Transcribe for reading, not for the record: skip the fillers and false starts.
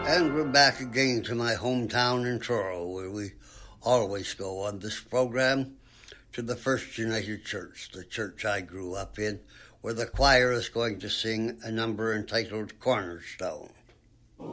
And we're back again to my hometown in Truro, where we always go on this program, to the First United Church, the church I grew up in, where the choir is going to sing a number entitled Cornerstone.